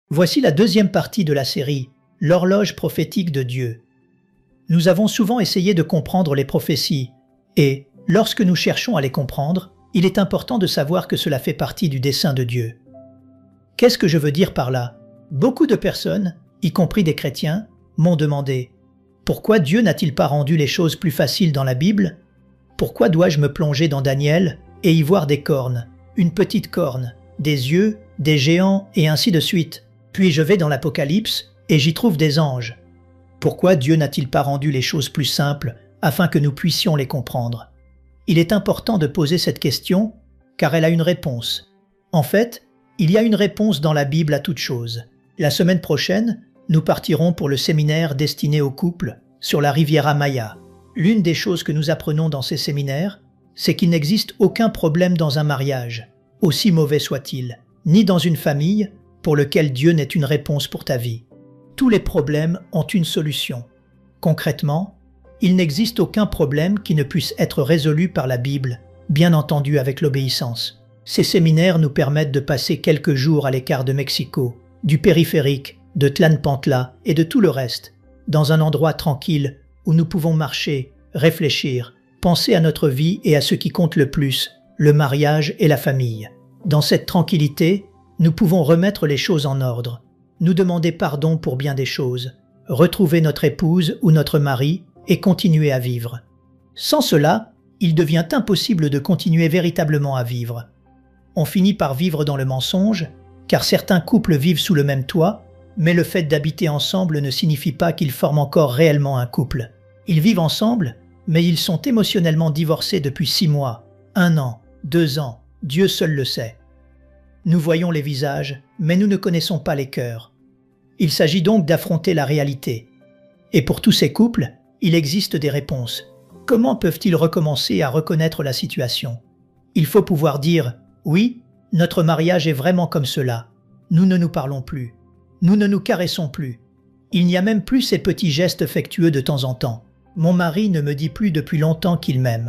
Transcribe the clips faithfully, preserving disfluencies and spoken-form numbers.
Voici la deuxième partie de la série, l'horloge prophétique de Dieu. Nous avons souvent essayé de comprendre les prophéties, et, lorsque nous cherchons à les comprendre, il est important de savoir que cela fait partie du dessein de Dieu. Qu'est-ce que je veux dire par là? Beaucoup de personnes, y compris des chrétiens, m'ont demandé « Pourquoi Dieu n'a-t-il pas rendu les choses plus faciles dans la Bible? Pourquoi dois-je me plonger dans Daniel et y voir des cornes, une petite corne, des yeux, des géants et ainsi de suite? Puis je vais dans l'Apocalypse et j'y trouve des anges. Pourquoi Dieu n'a-t-il pas rendu les choses plus simples afin que nous puissions les comprendre? » Il est important de poser cette question car elle a une réponse. En fait, il y a une réponse dans la Bible à toute chose. La semaine prochaine, nous partirons pour le séminaire destiné aux couples sur la Riviera Maya. L'une des choses que nous apprenons dans ces séminaires, c'est qu'il n'existe aucun problème dans un mariage, aussi mauvais soit-il, ni dans une famille pour lequel Dieu n'ait une réponse pour ta vie. Tous les problèmes ont une solution. Concrètement, il n'existe aucun problème qui ne puisse être résolu par la Bible, bien entendu avec l'obéissance. Ces séminaires nous permettent de passer quelques jours à l'écart de Mexico, du périphérique, de Tlalnepantla et de tout le reste, dans un endroit tranquille où nous pouvons marcher, réfléchir, penser à notre vie et à ce qui compte le plus, le mariage et la famille. Dans cette tranquillité, nous pouvons remettre les choses en ordre, nous demander pardon pour bien des choses, retrouver notre épouse ou notre mari et continuer à vivre. Sans cela, il devient impossible de continuer véritablement à vivre. On finit par vivre dans le mensonge, car certains couples vivent sous le même toit, mais le fait d'habiter ensemble ne signifie pas qu'ils forment encore réellement un couple. Ils vivent ensemble, mais ils sont émotionnellement divorcés depuis six mois, un an, deux ans, Dieu seul le sait. Nous voyons les visages, mais nous ne connaissons pas les cœurs. Il s'agit donc d'affronter la réalité. Et pour tous ces couples, il existe des réponses. Comment peuvent-ils recommencer à reconnaître la situation? Il faut pouvoir dire « Oui, notre mariage est vraiment comme cela. Nous ne nous parlons plus. Nous ne nous caressons plus. Il n'y a même plus ces petits gestes affectueux de temps en temps. Mon mari ne me dit plus depuis longtemps qu'il m'aime. »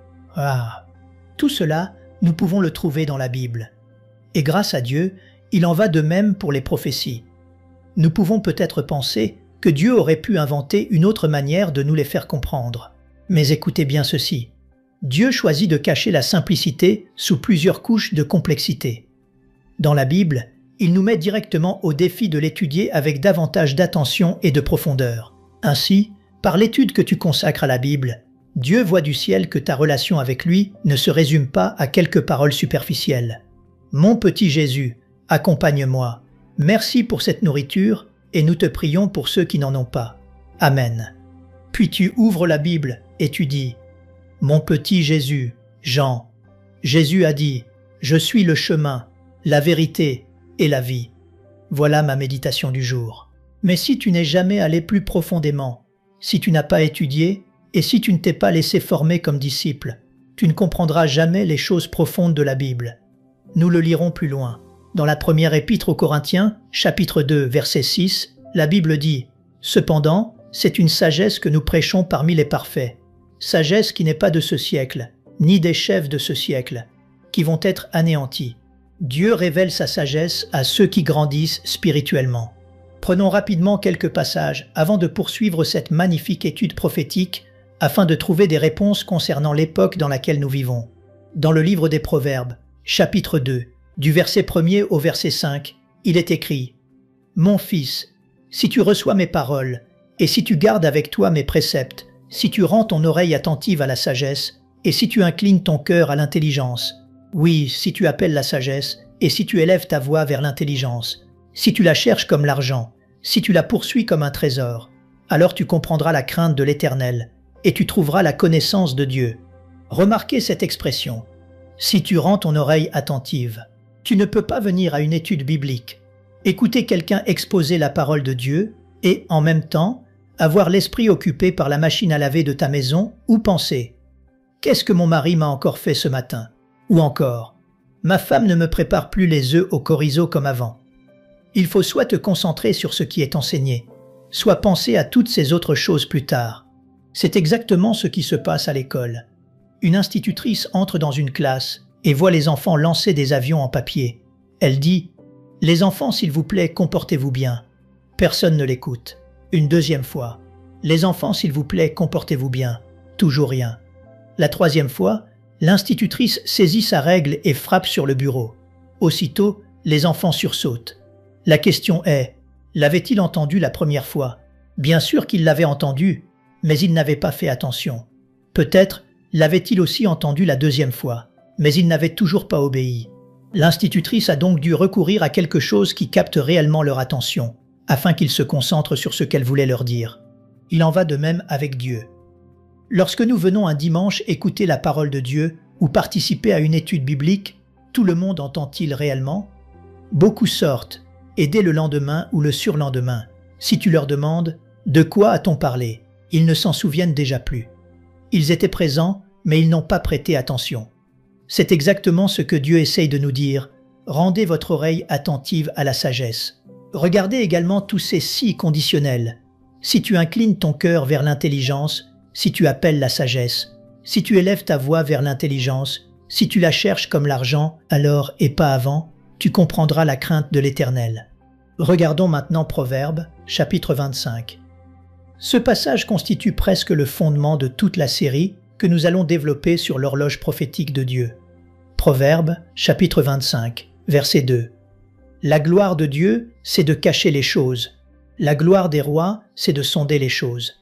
Ah, tout cela, nous pouvons le trouver dans la Bible. Et grâce à Dieu, il en va de même pour les prophéties. Nous pouvons peut-être penser que Dieu aurait pu inventer une autre manière de nous les faire comprendre. Mais écoutez bien ceci. Dieu choisit de cacher la simplicité sous plusieurs couches de complexité. Dans la Bible, il nous met directement au défi de l'étudier avec davantage d'attention et de profondeur. Ainsi, par l'étude que tu consacres à la Bible, Dieu voit du ciel que ta relation avec lui ne se résume pas à quelques paroles superficielles. Mon petit Jésus, accompagne-moi. Merci pour cette nourriture et nous te prions pour ceux qui n'en ont pas. Amen. Puis tu ouvres la Bible et tu dis « Mon petit Jésus, Jean. » Jésus a dit « Je suis le chemin, la vérité et la vie. » Voilà ma méditation du jour. Mais si tu n'es jamais allé plus profondément, si tu n'as pas étudié et si tu ne t'es pas laissé former comme disciple, tu ne comprendras jamais les choses profondes de la Bible. Nous le lirons plus loin. Dans la première épître aux Corinthiens, chapitre deux, verset six, la Bible dit « Cependant, c'est une sagesse que nous prêchons parmi les parfaits, sagesse qui n'est pas de ce siècle, ni des chefs de ce siècle, qui vont être anéantis. Dieu révèle sa sagesse à ceux qui grandissent spirituellement. » Prenons rapidement quelques passages avant de poursuivre cette magnifique étude prophétique afin de trouver des réponses concernant l'époque dans laquelle nous vivons. Dans le livre des Proverbes, chapitre deux, du verset premier au verset cinq, il est écrit « Mon fils, si tu reçois mes paroles, et si tu gardes avec toi mes préceptes, si tu rends ton oreille attentive à la sagesse, et si tu inclines ton cœur à l'intelligence, oui, si tu appelles la sagesse, et si tu élèves ta voix vers l'intelligence, si tu la cherches comme l'argent, si tu la poursuis comme un trésor, alors tu comprendras la crainte de l'Éternel, et tu trouveras la connaissance de Dieu. » Remarquez cette expression. Si tu rends ton oreille attentive, tu ne peux pas venir à une étude biblique, écouter quelqu'un exposer la parole de Dieu et, en même temps, avoir l'esprit occupé par la machine à laver de ta maison ou penser « Qu'est-ce que mon mari m'a encore fait ce matin ?» Ou encore « Ma femme ne me prépare plus les œufs au chorizo comme avant. » Il faut soit te concentrer sur ce qui est enseigné, soit penser à toutes ces autres choses plus tard. C'est exactement ce qui se passe à l'école. Une institutrice entre dans une classe et voit les enfants lancer des avions en papier. Elle dit « Les enfants, s'il vous plaît, comportez-vous bien. Personne ne l'écoute. Une deuxième fois. Les enfants, s'il vous plaît, comportez-vous bien. Toujours rien. La troisième fois, l'institutrice saisit sa règle et frappe sur le bureau. Aussitôt, les enfants sursautent. La question est, l'avait-il entendu la première fois? Bien sûr qu'il l'avait entendu, mais il n'avait pas fait attention. Peut-être l'avait-il aussi entendu la deuxième fois, mais il n'avait toujours pas obéi. L'institutrice a donc dû recourir à quelque chose qui capte réellement leur attention, afin qu'ils se concentrent sur ce qu'elle voulait leur dire. Il en va de même avec Dieu. Lorsque nous venons un dimanche écouter la parole de Dieu ou participer à une étude biblique, tout le monde entend-il réellement? Beaucoup sortent, et dès le lendemain ou le surlendemain, si tu leur demandes « De quoi a-t-on parlé ?», ils ne s'en souviennent déjà plus. Ils étaient présents, mais ils n'ont pas prêté attention. C'est exactement ce que Dieu essaye de nous dire. Rendez votre oreille attentive à la sagesse. Regardez également tous ces si conditionnels. Si tu inclines ton cœur vers l'intelligence, si tu appelles la sagesse, si tu élèves ta voix vers l'intelligence, si tu la cherches comme l'argent, alors et pas avant, tu comprendras la crainte de l'Éternel. Regardons maintenant Proverbes, chapitre vingt-cinq. Ce passage constitue presque le fondement de toute la série que nous allons développer sur l'horloge prophétique de Dieu. Proverbes, chapitre vingt-cinq, verset deux. La gloire de Dieu, c'est de cacher les choses. La gloire des rois, c'est de sonder les choses.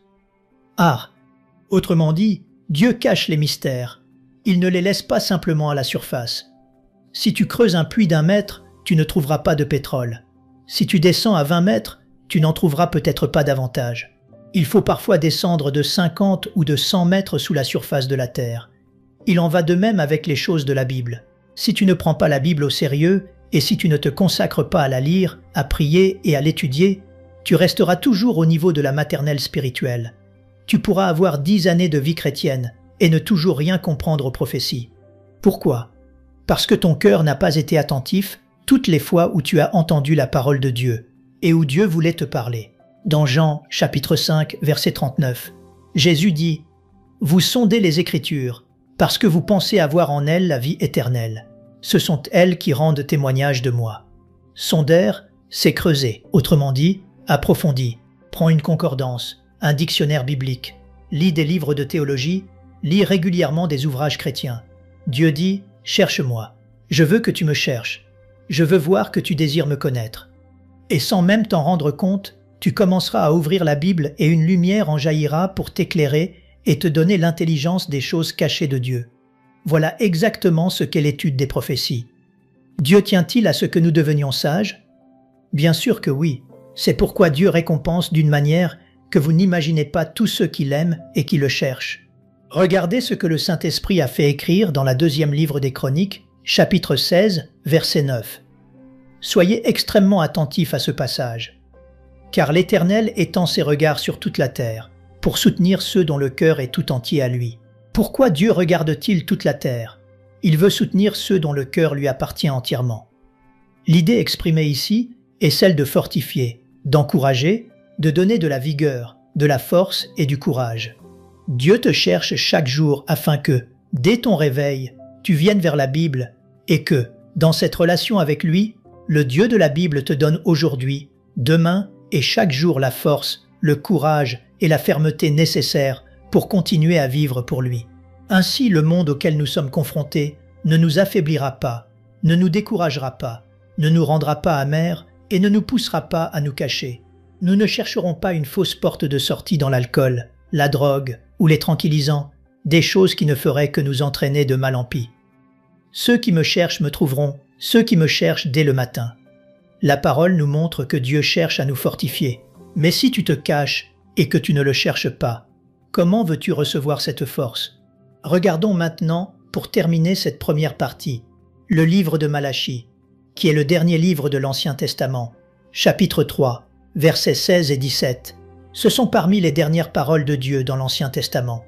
Ah, autrement dit, Dieu cache les mystères. Il ne les laisse pas simplement à la surface. Si tu creuses un puits d'un mètre, tu ne trouveras pas de pétrole. Si tu descends à vingt mètres, tu n'en trouveras peut-être pas davantage. Il faut parfois descendre de cinquante ou de cent mètres sous la surface de la terre. Il en va de même avec les choses de la Bible. Si tu ne prends pas la Bible au sérieux, et si tu ne te consacres pas à la lire, à prier et à l'étudier, tu resteras toujours au niveau de la maternelle spirituelle. Tu pourras avoir dix années de vie chrétienne et ne toujours rien comprendre aux prophéties. Pourquoi? Parce que ton cœur n'a pas été attentif toutes les fois où tu as entendu la parole de Dieu et où Dieu voulait te parler. Dans Jean, chapitre cinq, verset trente-neuf, Jésus dit « Vous sondez les Écritures, parce que vous pensez avoir en elles la vie éternelle. Ce sont elles qui rendent témoignage de moi. » Sonder, c'est creuser, autrement dit, approfondir. Prends une concordance, un dictionnaire biblique, lis des livres de théologie, lis régulièrement des ouvrages chrétiens. Dieu dit « Cherche-moi, je veux que tu me cherches, je veux voir que tu désires me connaître. » Et sans même t'en rendre compte, tu commenceras à ouvrir la Bible et une lumière en jaillira pour t'éclairer et te donner l'intelligence des choses cachées de Dieu. Voilà exactement ce qu'est l'étude des prophéties. Dieu tient-il à ce que nous devenions sages? Bien sûr que oui. C'est pourquoi Dieu récompense d'une manière que vous n'imaginez pas tous ceux qui l'aiment et qui le cherchent. Regardez ce que le Saint-Esprit a fait écrire dans la deuxième livre des Chroniques, chapitre seize, verset neuf. Soyez extrêmement attentifs à ce passage. Car l'Éternel étend ses regards sur toute la terre, pour soutenir ceux dont le cœur est tout entier à lui. Pourquoi Dieu regarde-t-il toute la terre? Il veut soutenir ceux dont le cœur lui appartient entièrement. L'idée exprimée ici est celle de fortifier, d'encourager, de donner de la vigueur, de la force et du courage. Dieu te cherche chaque jour afin que, dès ton réveil, tu viennes vers la Bible et que, dans cette relation avec lui, le Dieu de la Bible te donne aujourd'hui, demain et chaque jour la force, le courage et la fermeté nécessaires pour continuer à vivre pour lui. Ainsi, le monde auquel nous sommes confrontés ne nous affaiblira pas, ne nous découragera pas, ne nous rendra pas amers et ne nous poussera pas à nous cacher. Nous ne chercherons pas une fausse porte de sortie dans l'alcool, la drogue ou les tranquillisants, des choses qui ne feraient que nous entraîner de mal en pis. Ceux qui me cherchent me trouveront, ceux qui me cherchent dès le matin. La parole nous montre que Dieu cherche à nous fortifier. Mais si tu te caches et que tu ne le cherches pas, comment veux-tu recevoir cette force? Regardons maintenant, pour terminer cette première partie, le livre de Malachie, qui est le dernier livre de l'Ancien Testament, chapitre trois, versets seize et dix-sept. Ce sont parmi les dernières paroles de Dieu dans l'Ancien Testament.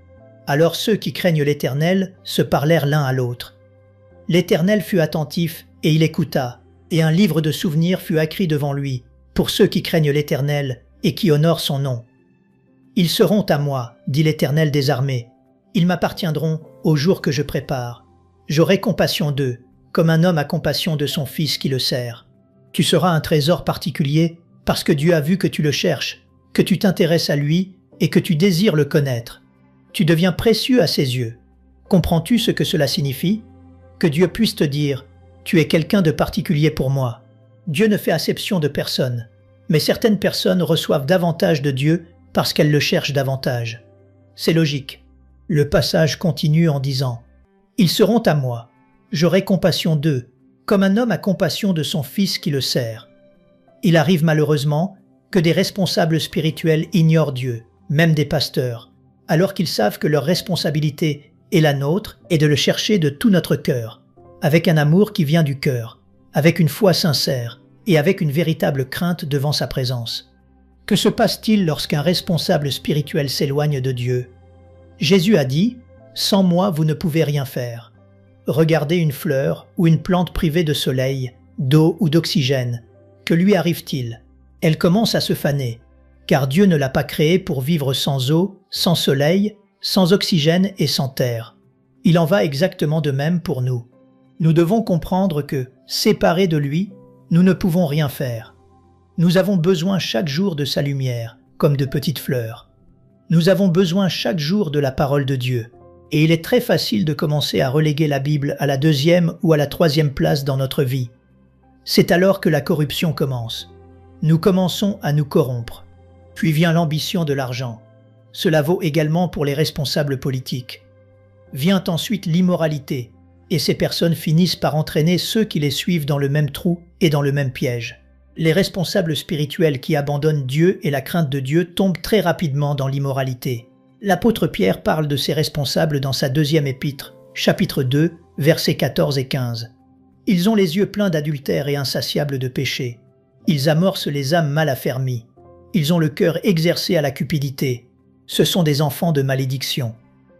Alors ceux qui craignent l'Éternel se parlèrent l'un à l'autre. L'Éternel fut attentif et il écouta, et un livre de souvenirs fut écrit devant lui, pour ceux qui craignent l'Éternel et qui honorent son nom. Ils seront à moi, dit l'Éternel des armées. Ils m'appartiendront au jour que je prépare. J'aurai compassion d'eux, comme un homme a compassion de son fils qui le sert. Tu seras un trésor particulier parce que Dieu a vu que tu le cherches, que tu t'intéresses à lui et que tu désires le connaître. Tu deviens précieux à ses yeux. Comprends-tu ce que cela signifie? Que Dieu puisse te dire « Tu es quelqu'un de particulier pour moi ». Dieu ne fait acception de personne, mais certaines personnes reçoivent davantage de Dieu parce qu'elles le cherchent davantage. C'est logique. Le passage continue en disant « Ils seront à moi, j'aurai compassion d'eux, comme un homme a compassion de son fils qui le sert. » Il arrive malheureusement que des responsables spirituels ignorent Dieu, même des pasteurs, alors qu'ils savent que leur responsabilité et la nôtre est de le chercher de tout notre cœur, avec un amour qui vient du cœur, avec une foi sincère et avec une véritable crainte devant sa présence. Que se passe-t-il lorsqu'un responsable spirituel s'éloigne de Dieu? Jésus a dit « Sans moi, vous ne pouvez rien faire ». Regardez une fleur ou une plante privée de soleil, d'eau ou d'oxygène. Que lui arrive-t-il? Elle commence à se faner, car Dieu ne l'a pas créée pour vivre sans eau, sans soleil, sans oxygène et sans terre. Il en va exactement de même pour nous. Nous devons comprendre que, séparés de lui, nous ne pouvons rien faire. Nous avons besoin chaque jour de sa lumière, comme de petites fleurs. Nous avons besoin chaque jour de la parole de Dieu. Et il est très facile de commencer à reléguer la Bible à la deuxième ou à la troisième place dans notre vie. C'est alors que la corruption commence. Nous commençons à nous corrompre. Puis vient l'ambition de l'argent. Cela vaut également pour les responsables politiques. Vient ensuite l'immoralité, et ces personnes finissent par entraîner ceux qui les suivent dans le même trou et dans le même piège. Les responsables spirituels qui abandonnent Dieu et la crainte de Dieu tombent très rapidement dans l'immoralité. L'apôtre Pierre parle de ces responsables dans sa deuxième épître, chapitre deux, versets quatorze et quinze. Ils ont les yeux pleins d'adultère et insatiables de péché. Ils amorcent les âmes mal affermies. Ils ont le cœur exercé à la cupidité. Ce sont des enfants de malédiction.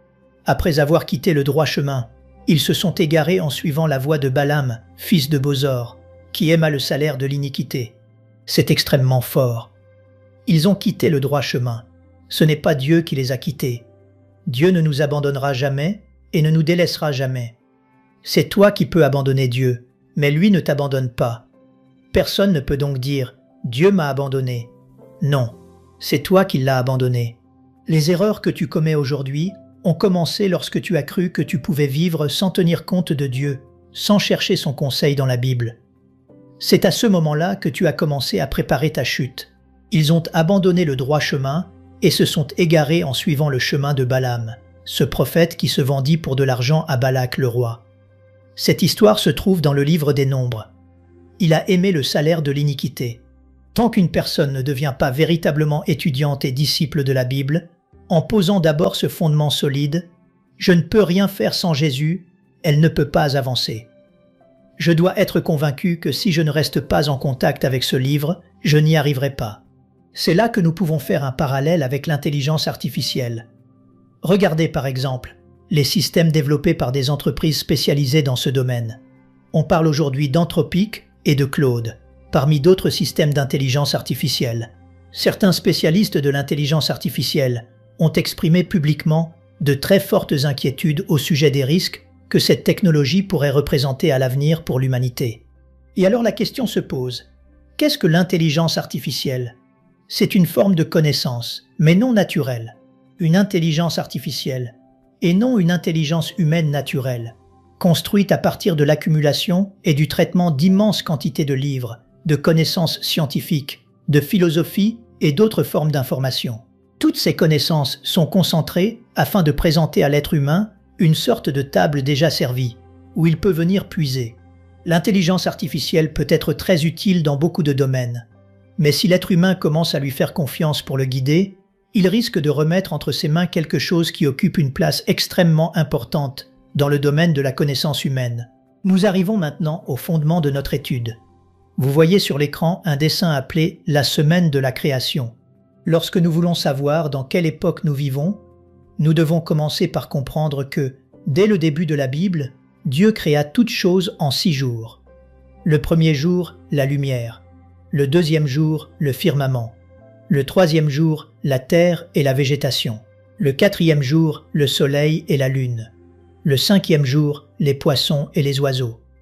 Après avoir quitté le droit chemin, ils se sont égarés en suivant la voie de Balaam, fils de Bosor, qui aima le salaire de l'iniquité. C'est extrêmement fort. Ils ont quitté le droit chemin. Ce n'est pas Dieu qui les a quittés. Dieu ne nous abandonnera jamais et ne nous délaissera jamais. C'est toi qui peux abandonner Dieu, mais lui ne t'abandonne pas. Personne ne peut donc dire « Dieu m'a abandonné ». Non, c'est toi qui l'as abandonné. Les erreurs que tu commets aujourd'hui ont commencé lorsque tu as cru que tu pouvais vivre sans tenir compte de Dieu, sans chercher son conseil dans la Bible. C'est à ce moment-là que tu as commencé à préparer ta chute. Ils ont abandonné le droit chemin et se sont égarés en suivant le chemin de Balaam, ce prophète qui se vendit pour de l'argent à Balak le roi. Cette histoire se trouve dans le livre des Nombres. Il a aimé le salaire de l'iniquité. Tant qu'une personne ne devient pas véritablement étudiante et disciple de la Bible, en posant d'abord ce fondement solide, « Je ne peux rien faire sans Jésus », elle ne peut pas avancer. Je dois être convaincu que si je ne reste pas en contact avec ce livre, je n'y arriverai pas. C'est là que nous pouvons faire un parallèle avec l'intelligence artificielle. Regardez par exemple les systèmes développés par des entreprises spécialisées dans ce domaine. On parle aujourd'hui d'Anthropic et de Claude, parmi d'autres systèmes d'intelligence artificielle. Certains spécialistes de l'intelligence artificielle ont exprimé publiquement de très fortes inquiétudes au sujet des risques que cette technologie pourrait représenter à l'avenir pour l'humanité. Et alors la question se pose, qu'est-ce que l'intelligence artificielle ? C'est une forme de connaissance, mais non naturelle, une intelligence artificielle, et non une intelligence humaine naturelle, construite à partir de l'accumulation et du traitement d'immenses quantités de livres, de connaissances scientifiques, de philosophie et d'autres formes d'information. Toutes ces connaissances sont concentrées afin de présenter à l'être humain une sorte de table déjà servie, où il peut venir puiser. L'intelligence artificielle peut être très utile dans beaucoup de domaines, mais si l'être humain commence à lui faire confiance pour le guider, il risque de remettre entre ses mains quelque chose qui occupe une place extrêmement importante dans le domaine de la connaissance humaine. Nous arrivons maintenant au fondement de notre étude. Vous voyez sur l'écran un dessin appelé « La semaine de la création ». Lorsque nous voulons savoir dans quelle époque nous vivons, nous devons commencer par comprendre que, dès le début de la Bible, Dieu créa toutes choses en six jours. Le premier jour, la lumière. Le deuxième jour, le firmament. Le troisième jour, la terre et la végétation. Le quatrième jour, le soleil et la lune. Le cinquième jour, les poissons et les oiseaux.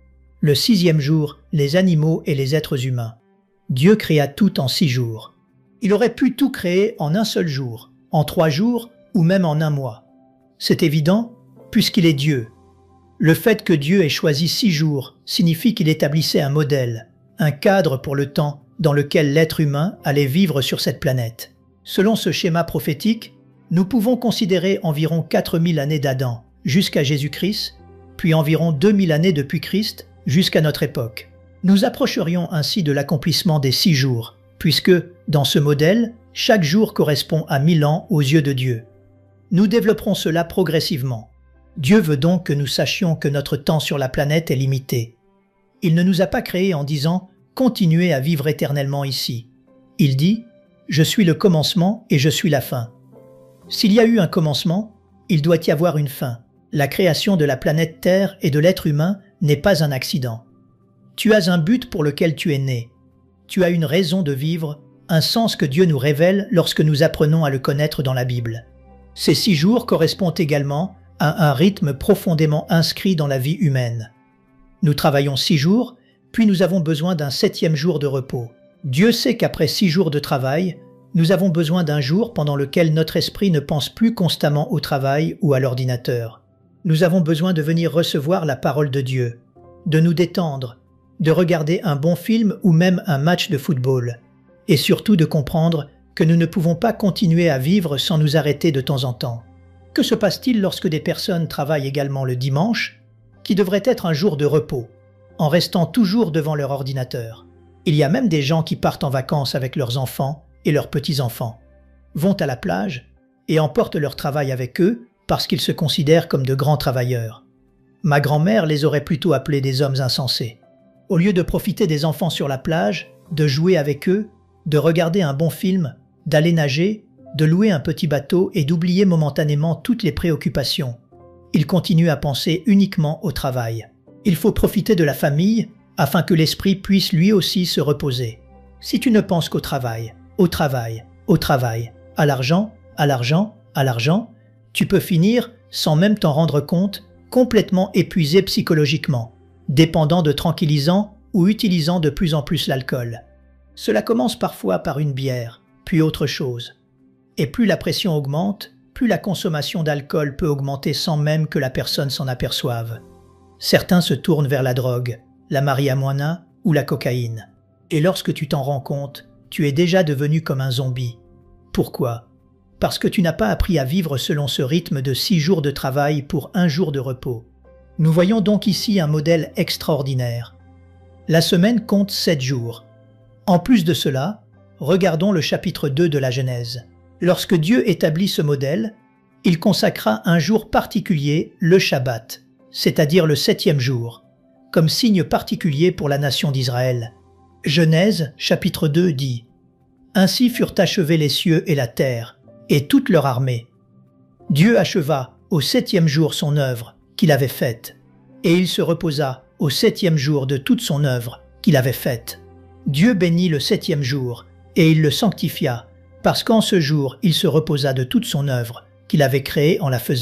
Le sixième jour, les animaux et les êtres humains. Dieu créa tout en six jours. Il aurait pu tout créer en un seul jour, en trois jours ou même en un mois. C'est évident, puisqu'il est Dieu. Le fait que Dieu ait choisi six jours signifie qu'il établissait un modèle, un cadre pour le temps dans lequel l'être humain allait vivre sur cette planète. Selon ce schéma prophétique, nous pouvons considérer environ quatre mille années d'Adam jusqu'à Jésus-Christ, puis environ deux mille années depuis Christ jusqu'à notre époque. Nous approcherions ainsi de l'accomplissement des six jours, puisque, dans ce modèle, chaque jour correspond à mille ans aux yeux de Dieu. Nous développerons cela progressivement. Dieu veut donc que nous sachions que notre temps sur la planète est limité. Il ne nous a pas créés en disant « continuez à vivre éternellement ici ». Il dit « je suis le commencement et je suis la fin ». S'il y a eu un commencement, il doit y avoir une fin. La création de la planète Terre et de l'être humain n'est pas un accident. Tu as un but pour lequel tu es né. Tu as une raison de vivre, un sens que Dieu nous révèle lorsque nous apprenons à le connaître dans la Bible. Ces six jours correspondent également à un rythme profondément inscrit dans la vie humaine. Nous travaillons six jours, puis nous avons besoin d'un septième jour de repos. Dieu sait qu'après six jours de travail, nous avons besoin d'un jour pendant lequel notre esprit ne pense plus constamment au travail ou à l'ordinateur. Nous avons besoin de venir recevoir la parole de Dieu, de nous détendre, de regarder un bon film ou même un match de football, et surtout de comprendre que nous ne pouvons pas continuer à vivre sans nous arrêter de temps en temps. Que se passe-t-il lorsque des personnes travaillent également le dimanche, qui devrait être un jour de repos, en restant toujours devant leur ordinateur? Il y a même des gens qui partent en vacances avec leurs enfants et leurs petits-enfants, vont à la plage et emportent leur travail avec eux parce qu'ils se considèrent comme de grands travailleurs. Ma grand-mère les aurait plutôt appelés des hommes insensés. Au lieu de profiter des enfants sur la plage, de jouer avec eux, de regarder un bon film, d'aller nager, de louer un petit bateau et d'oublier momentanément toutes les préoccupations, ils continuent à penser uniquement au travail. Il faut profiter de la famille afin que l'esprit puisse lui aussi se reposer. Si tu ne penses qu'au travail, au travail, au travail, à l'argent, à l'argent, à l'argent, tu peux finir, sans même t'en rendre compte, complètement épuisé psychologiquement, dépendant de tranquillisants ou utilisant de plus en plus l'alcool. Cela commence parfois par une bière, puis autre chose. Et plus la pression augmente, plus la consommation d'alcool peut augmenter sans même que la personne s'en aperçoive. Certains se tournent vers la drogue, la marijuana ou la cocaïne. Et lorsque tu t'en rends compte, tu es déjà devenu comme un zombie. Pourquoi? Parce que tu n'as pas appris à vivre selon ce rythme de six jours de travail pour un jour de repos. Nous voyons donc ici un modèle extraordinaire. La semaine compte sept jours. En plus de cela, regardons le chapitre deux de la Genèse. Lorsque Dieu établit ce modèle, il consacra un jour particulier, le Shabbat, c'est-à-dire le septième jour, comme signe particulier pour la nation d'Israël. Genèse, chapitre deux dit « Ainsi furent achevés les cieux et la terre, et toute leur armée. Dieu acheva au septième jour son œuvre qu'il avait faite, et il se reposa au septième jour de toute son œuvre qu'il avait faite. Dieu bénit le septième jour, et il le sanctifia, parce qu'en ce jour il se reposa de toute son œuvre qu'il avait créée en la faisant. »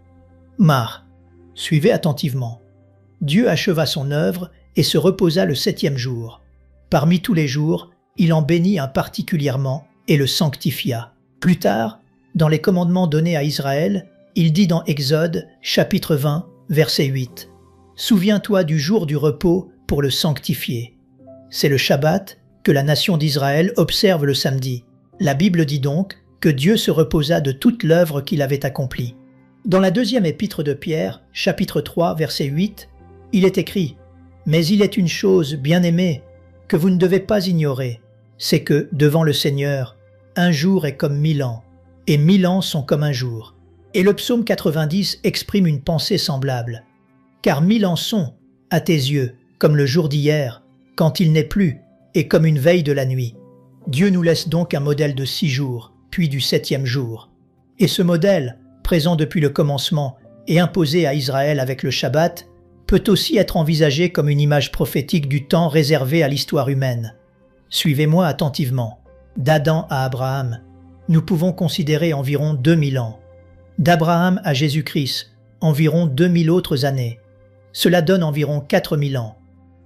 Mar, suivez attentivement. Dieu acheva son œuvre et se reposa le septième jour. Parmi tous les jours, il en bénit un particulièrement et le sanctifia. Plus tard, dans les commandements donnés à Israël, il dit dans Exode, chapitre vingt, verset huit, « Souviens-toi du jour du repos pour le sanctifier. » C'est le Shabbat que la nation d'Israël observe le samedi. La Bible dit donc que Dieu se reposa de toute l'œuvre qu'il avait accomplie. Dans la deuxième épître de Pierre, chapitre trois, verset huit, il est écrit « Mais il est une chose, bien-aimée, que vous ne devez pas ignorer, c'est que, devant le Seigneur, un jour est comme mille ans, et mille ans sont comme un jour. » Et le psaume quatre-vingt-dix exprime une pensée semblable. « Car mille ans sont, à tes yeux, comme le jour d'hier, quand il n'est plus, et comme une veille de la nuit. » Dieu nous laisse donc un modèle de six jours, puis du septième jour. Et ce modèle, présent depuis le commencement et imposé à Israël avec le Shabbat, peut aussi être envisagé comme une image prophétique du temps réservé à l'histoire humaine. Suivez-moi attentivement. D'Adam à Abraham, nous pouvons considérer environ deux mille ans. D'Abraham à Jésus-Christ, environ deux mille autres années. Cela donne environ quatre mille ans.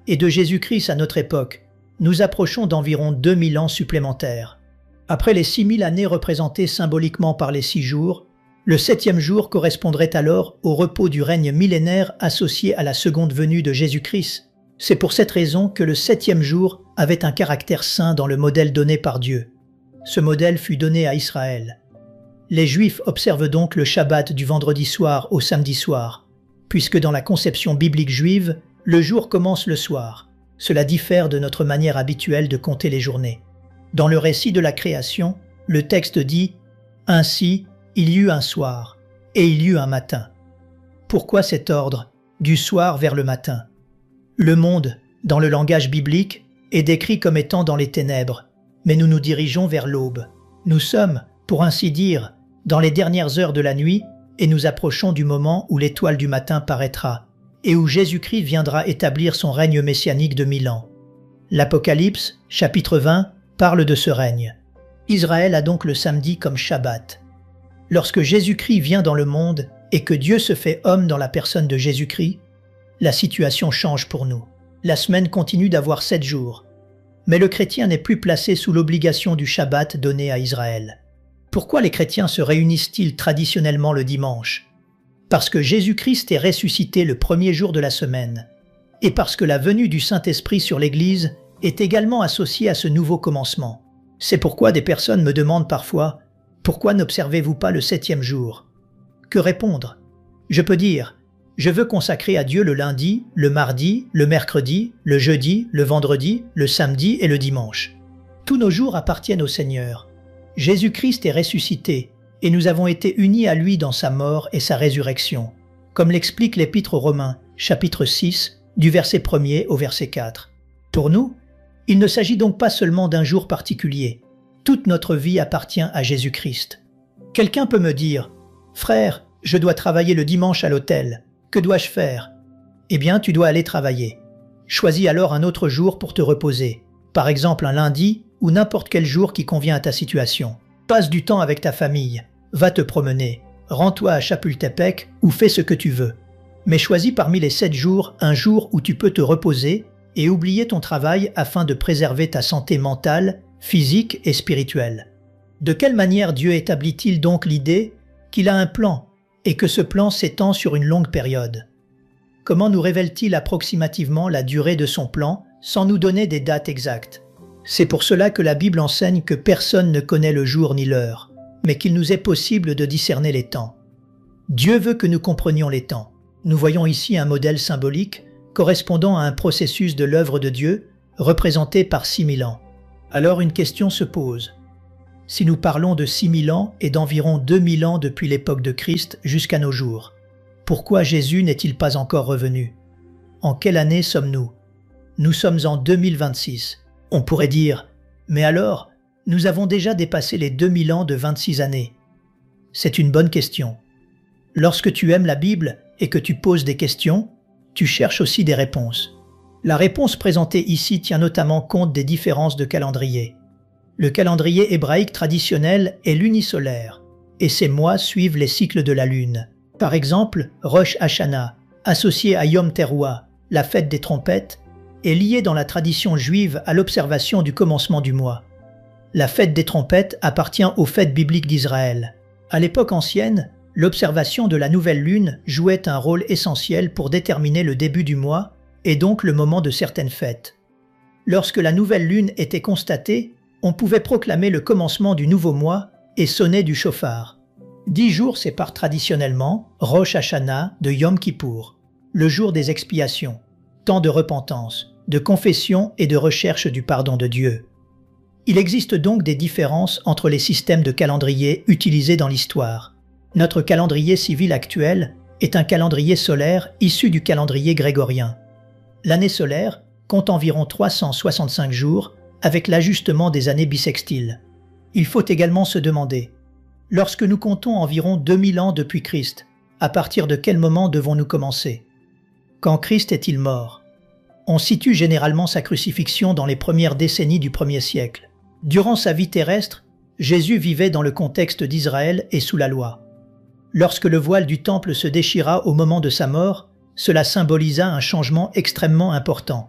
et de Jésus-Christ à notre époque, nous approchons d'environ deux mille ans supplémentaires. Après les six mille années représentées symboliquement par les six jours, le septième jour correspondrait alors au repos du règne millénaire associé à la seconde venue de Jésus-Christ. C'est pour cette raison que le septième jour avait un caractère saint dans le modèle donné par Dieu. Ce modèle fut donné à Israël. Les Juifs observent donc le Shabbat du vendredi soir au samedi soir, puisque dans la conception biblique juive, le jour commence le soir. Cela diffère de notre manière habituelle de compter les journées. Dans le récit de la création, le texte dit « Ainsi, il y eut un soir, et il y eut un matin ». Pourquoi cet ordre, du soir vers le matin? Le monde, dans le langage biblique, est décrit comme étant dans les ténèbres, mais nous nous dirigeons vers l'aube. Nous sommes, pour ainsi dire, dans les dernières heures de la nuit, et nous approchons du moment où l'étoile du matin paraîtra, et où Jésus-Christ viendra établir son règne messianique de mille ans. L'Apocalypse, chapitre vingt, parle de ce règne. Israël a donc le samedi comme Shabbat. Lorsque Jésus-Christ vient dans le monde et que Dieu se fait homme dans la personne de Jésus-Christ, la situation change pour nous. La semaine continue d'avoir sept jours. Mais le chrétien n'est plus placé sous l'obligation du Shabbat donné à Israël. Pourquoi les chrétiens se réunissent-ils traditionnellement le dimanche? Parce que Jésus-Christ est ressuscité le premier jour de la semaine, et parce que la venue du Saint-Esprit sur l'Église est également associée à ce nouveau commencement. C'est pourquoi des personnes me demandent parfois « Pourquoi n'observez-vous pas le septième jour ?» Que répondre? Je peux dire « Je veux consacrer à Dieu le lundi, le mardi, le mercredi, le jeudi, le vendredi, le samedi et le dimanche. Tous nos jours appartiennent au Seigneur. Jésus-Christ est ressuscité, et nous avons été unis à lui dans sa mort et sa résurrection, comme l'explique l'Épître aux Romains, chapitre six, du verset premier au verset quatre. Pour nous, il ne s'agit donc pas seulement d'un jour particulier. Toute notre vie appartient à Jésus-Christ. Quelqu'un peut me dire « Frère, je dois travailler le dimanche à l'hôtel. Que dois-je faire ?» Eh bien, tu dois aller travailler. Choisis alors un autre jour pour te reposer, par exemple un lundi ou n'importe quel jour qui convient à ta situation. Passe du temps avec ta famille, va te promener, rends-toi à Chapultepec ou fais ce que tu veux. Mais choisis parmi les sept jours un jour où tu peux te reposer et oublier ton travail afin de préserver ta santé mentale, physique et spirituelle. De quelle manière Dieu établit-il donc l'idée qu'il a un plan et que ce plan s'étend sur une longue période? Comment nous révèle-t-il approximativement la durée de son plan sans nous donner des dates exactes? C'est pour cela que la Bible enseigne que personne ne connaît le jour ni l'heure, mais qu'il nous est possible de discerner les temps. Dieu veut que nous comprenions les temps. Nous voyons ici un modèle symbolique correspondant à un processus de l'œuvre de Dieu représenté par six mille ans. Alors une question se pose. Si nous parlons de six mille ans et d'environ deux mille ans depuis l'époque de Christ jusqu'à nos jours, pourquoi Jésus n'est-il pas encore revenu? En quelle année sommes-nous? Nous sommes en deux mille vingt-six. On pourrait dire, mais alors, nous avons déjà dépassé les deux mille ans de vingt-six années. C'est une bonne question. Lorsque tu aimes la Bible et que tu poses des questions, tu cherches aussi des réponses. La réponse présentée ici tient notamment compte des différences de calendrier. Le calendrier hébraïque traditionnel est lunisolaire, et ses mois suivent les cycles de la lune. Par exemple, Rosh Hashanah, associé à Yom Teruah, la fête des trompettes, est lié dans la tradition juive à l'observation du commencement du mois. La fête des trompettes appartient aux fêtes bibliques d'Israël. À l'époque ancienne, l'observation de la nouvelle lune jouait un rôle essentiel pour déterminer le début du mois et donc le moment de certaines fêtes. Lorsque la nouvelle lune était constatée, on pouvait proclamer le commencement du nouveau mois et sonner du chauffard. Dix jours séparent traditionnellement Rosh Hashanah de Yom Kippour, le jour des expiations, temps de repentance, de confession et de recherche du pardon de Dieu. Il existe donc des différences entre les systèmes de calendrier utilisés dans l'histoire. Notre calendrier civil actuel est un calendrier solaire issu du calendrier grégorien. L'année solaire compte environ trois cent soixante-cinq jours avec l'ajustement des années bissextiles. Il faut également se demander, lorsque nous comptons environ deux mille ans depuis Christ, à partir de quel moment devons-nous commencer? Quand Christ est-il mort? On situe généralement sa crucifixion dans les premières décennies du premier siècle. Durant sa vie terrestre, Jésus vivait dans le contexte d'Israël et sous la loi. Lorsque le voile du temple se déchira au moment de sa mort, cela symbolisa un changement extrêmement important.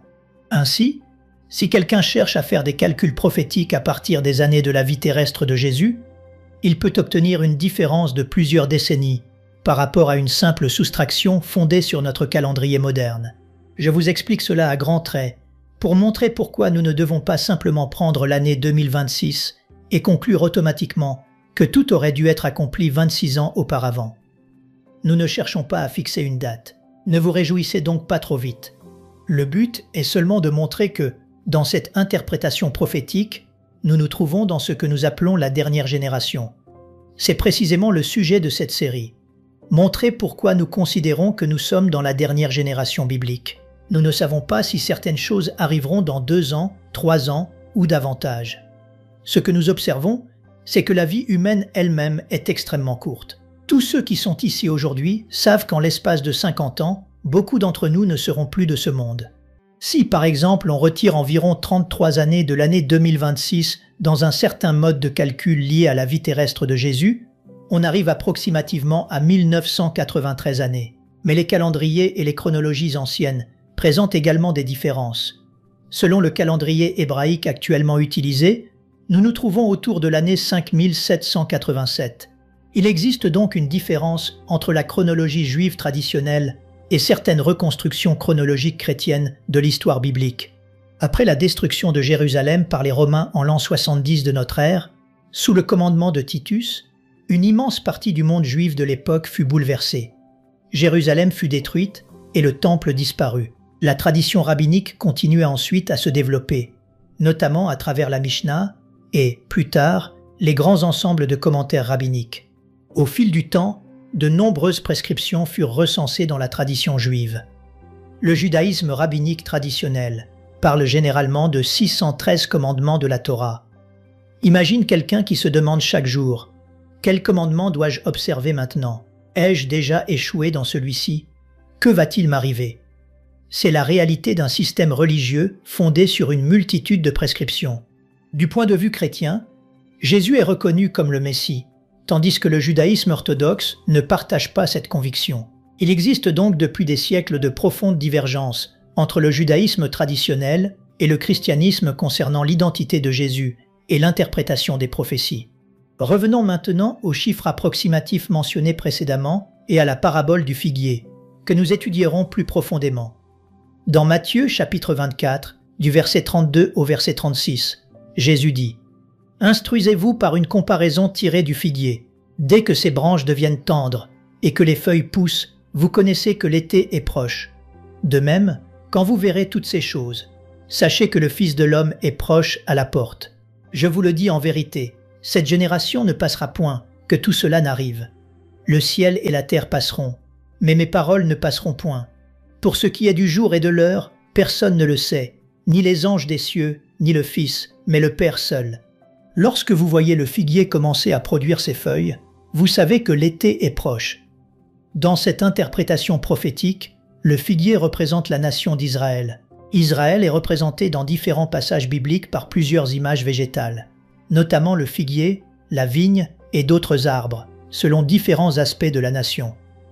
Ainsi, si quelqu'un cherche à faire des calculs prophétiques à partir des années de la vie terrestre de Jésus, il peut obtenir une différence de plusieurs décennies par rapport à une simple soustraction fondée sur notre calendrier moderne. Je vous explique cela à grands traits pour montrer pourquoi nous ne devons pas simplement prendre l'année deux mille vingt-six et conclure automatiquement que tout aurait dû être accompli vingt-six ans auparavant. Nous ne cherchons pas à fixer une date. Ne vous réjouissez donc pas trop vite. Le but est seulement de montrer que, dans cette interprétation prophétique, nous nous trouvons dans ce que nous appelons la dernière génération. C'est précisément le sujet de cette série. Montrer pourquoi nous considérons que nous sommes dans la dernière génération biblique. Nous ne savons pas si certaines choses arriveront dans deux ans, trois ans ou davantage. Ce que nous observons, c'est que la vie humaine elle-même est extrêmement courte. Tous ceux qui sont ici aujourd'hui savent qu'en l'espace de cinquante ans, beaucoup d'entre nous ne seront plus de ce monde. Si, par exemple, on retire environ trente-trois années de l'année deux mille vingt-six dans un certain mode de calcul lié à la vie terrestre de Jésus, on arrive approximativement à mille neuf cent quatre-vingt-treize années. Mais les calendriers et les chronologies anciennes présentent également des différences. Selon le calendrier hébraïque actuellement utilisé, nous nous trouvons autour de l'année cinq mille sept cent quatre-vingt-sept. Il existe donc une différence entre la chronologie juive traditionnelle et certaines reconstructions chronologiques chrétiennes de l'histoire biblique. Après la destruction de Jérusalem par les Romains en l'an soixante-dix de notre ère, sous le commandement de Titus, une immense partie du monde juif de l'époque fut bouleversée. Jérusalem fut détruite et le temple disparut. La tradition rabbinique continua ensuite à se développer, notamment à travers la Mishnah et, plus tard, les grands ensembles de commentaires rabbiniques. Au fil du temps, de nombreuses prescriptions furent recensées dans la tradition juive. Le judaïsme rabbinique traditionnel parle généralement de six cent treize commandements de la Torah. Imagine quelqu'un qui se demande chaque jour « Quel commandement dois-je observer maintenant? Ai-je déjà échoué dans celui-ci? Que va-t-il m'arriver ?» C'est la réalité d'un système religieux fondé sur une multitude de prescriptions. Du point de vue chrétien, Jésus est reconnu comme le Messie, tandis que le judaïsme orthodoxe ne partage pas cette conviction. Il existe donc depuis des siècles de profondes divergences entre le judaïsme traditionnel et le christianisme concernant l'identité de Jésus et l'interprétation des prophéties. Revenons maintenant aux chiffres approximatifs mentionnés précédemment et à la parabole du figuier, que nous étudierons plus profondément. Dans Matthieu chapitre vingt-quatre, du verset trente-deux au verset trente-six, Jésus dit « Instruisez-vous par une comparaison tirée du figuier. Dès que ses branches deviennent tendres et que les feuilles poussent, vous connaissez que l'été est proche. De même, quand vous verrez toutes ces choses, sachez que le Fils de l'homme est proche à la porte. Je vous le dis en vérité, cette génération ne passera point, que tout cela n'arrive. Le ciel et la terre passeront, mais mes paroles ne passeront point. Pour ce qui est du jour et de l'heure, personne ne le sait, ni les anges des cieux, ni le Fils, mais le Père seul. Lorsque vous voyez le figuier commencer à produire ses feuilles, vous savez que l'été est proche. Dans cette interprétation prophétique, le figuier représente la nation d'Israël. Israël est représenté dans différents passages bibliques par plusieurs images végétales, notamment le figuier, la vigne et d'autres arbres, selon différents aspects de la nation.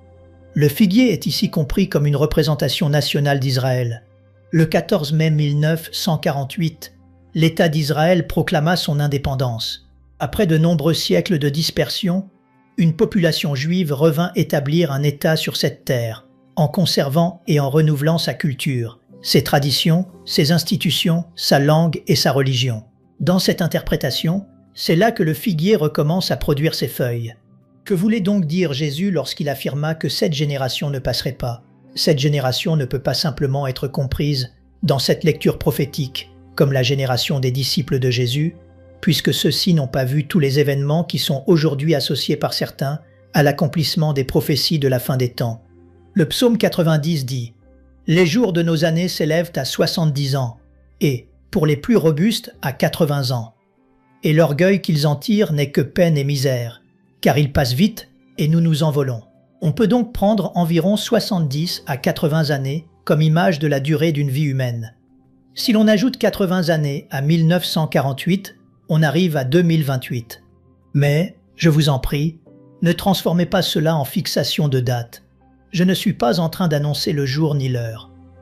Le figuier est ici compris comme une représentation nationale d'Israël. Le quatorze mai mille neuf cent quarante-huit, l'État d'Israël proclama son indépendance. Après de nombreux siècles de dispersion, une population juive revint établir un État sur cette terre, en conservant et en renouvelant sa culture, ses traditions, ses institutions, sa langue et sa religion. Dans cette interprétation, c'est là que le figuier recommence à produire ses feuilles. Que voulait donc dire Jésus lorsqu'il affirma que cette génération ne passerait pas? Cette génération ne peut pas simplement être comprise dans cette lecture prophétique, comme la génération des disciples de Jésus, puisque ceux-ci n'ont pas vu tous les événements qui sont aujourd'hui associés par certains à l'accomplissement des prophéties de la fin des temps. Le psaume quatre-vingt-dix dit « Les jours de nos années s'élèvent à soixante-dix ans, et, pour les plus robustes, à quatre-vingts ans. Et l'orgueil qu'ils en tirent n'est que peine et misère, car ils passent vite et nous nous envolons. » On peut donc prendre environ soixante-dix à quatre-vingts années comme image de la durée d'une vie humaine. Si l'on ajoute quatre-vingts années à mille neuf cent quarante-huit, on arrive à deux mille vingt-huit. Mais, je vous en prie, ne transformez pas cela en fixation de date. Je ne suis pas en train d'annoncer le jour ni l'heure.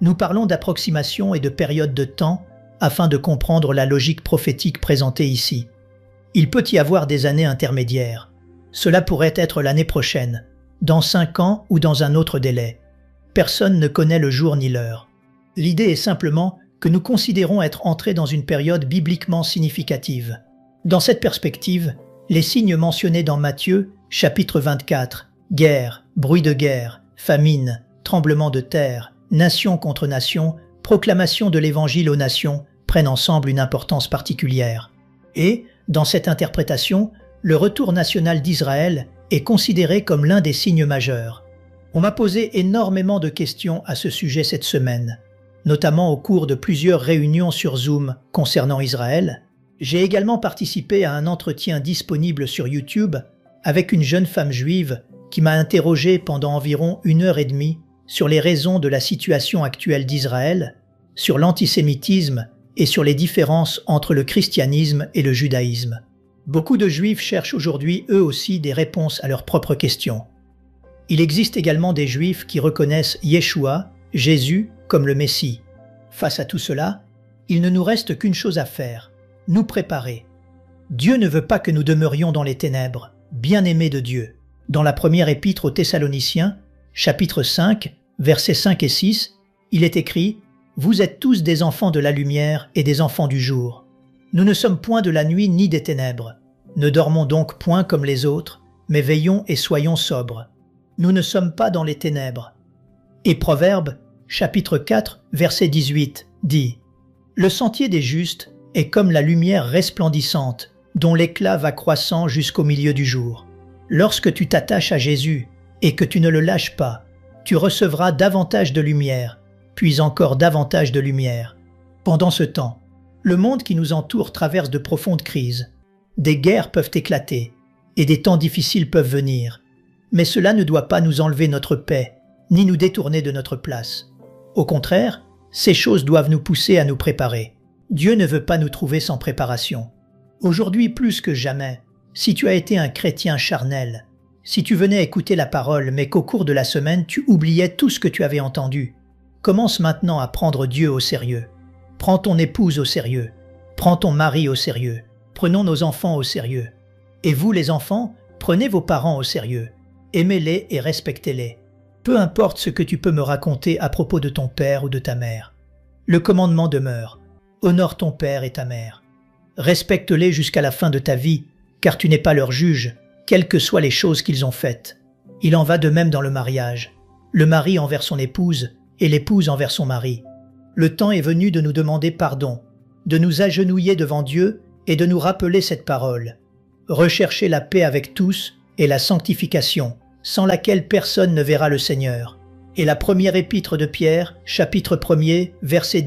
Nous parlons d'approximation et de période de temps afin de comprendre la logique prophétique présentée ici. Il peut y avoir des années intermédiaires. Cela pourrait être l'année prochaine, dans cinq ans ou dans un autre délai. Personne ne connaît le jour ni l'heure. L'idée est simplement que nous considérons être entrés dans une période bibliquement significative. Dans cette perspective, les signes mentionnés dans Matthieu, chapitre vingt-quatre, guerre, bruit de guerre, famine, tremblement de terre, nation contre nation, proclamation de l'évangile aux nations, prennent ensemble une importance particulière. Et, dans cette interprétation, le retour national d'Israël est considéré comme l'un des signes majeurs. On m'a posé énormément de questions à ce sujet cette semaine, notamment au cours de plusieurs réunions sur Zoom concernant Israël. J'ai également participé à un entretien disponible sur YouTube avec une jeune femme juive qui m'a interrogé pendant environ une heure et demie sur les raisons de la situation actuelle d'Israël, sur l'antisémitisme et sur les différences entre le christianisme et le judaïsme. Beaucoup de juifs cherchent aujourd'hui eux aussi des réponses à leurs propres questions. Il existe également des juifs qui reconnaissent Yeshua, Jésus, comme le Messie. Face à tout cela, il ne nous reste qu'une chose à faire, nous préparer. Dieu ne veut pas que nous demeurions dans les ténèbres, bien-aimés de Dieu. Dans la première épître aux Thessaloniciens, chapitre cinq, versets cinq et six, il est écrit « Vous êtes tous des enfants de la lumière et des enfants du jour. Nous ne sommes point de la nuit ni des ténèbres. Ne dormons donc point comme les autres, mais veillons et soyons sobres. Nous ne sommes pas dans les ténèbres. » Et Proverbes, chapitre quatre, verset dix-huit, dit « Le sentier des justes est comme la lumière resplendissante, dont l'éclat va croissant jusqu'au milieu du jour. Lorsque tu t'attaches à Jésus et que tu ne le lâches pas, tu recevras davantage de lumière, puis encore davantage de lumière. Pendant ce temps, le monde qui nous entoure traverse de profondes crises. Des guerres peuvent éclater et des temps difficiles peuvent venir. Mais cela ne doit pas nous enlever notre paix, ni nous détourner de notre place. Au contraire, ces choses doivent nous pousser à nous préparer. Dieu ne veut pas nous trouver sans préparation. Aujourd'hui plus que jamais, si tu as été un chrétien charnel, si tu venais écouter la parole mais qu'au cours de la semaine tu oubliais tout ce que tu avais entendu, commence maintenant à prendre Dieu au sérieux. Prends ton épouse au sérieux. Prends ton mari au sérieux. Prenons nos enfants au sérieux. Et vous les enfants, prenez vos parents au sérieux. Aimez-les et respectez-les. Peu importe ce que tu peux me raconter à propos de ton père ou de ta mère. Le commandement demeure. Honore ton père et ta mère. Respecte-les jusqu'à la fin de ta vie, car tu n'es pas leur juge, quelles que soient les choses qu'ils ont faites. Il en va de même dans le mariage. Le mari envers son épouse et l'épouse envers son mari. Le temps est venu de nous demander pardon, de nous agenouiller devant Dieu et de nous rappeler cette parole. Recherchez la paix avec tous et la sanctification, sans laquelle personne ne verra le Seigneur. Et la première épître de Pierre, chapitre premier, verset